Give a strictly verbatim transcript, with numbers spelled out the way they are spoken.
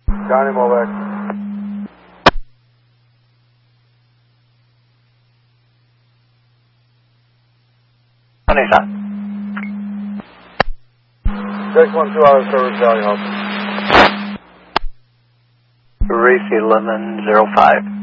Johnny Mobeck. Anissa. six one two out of service, Valley House. Race eleven zero five.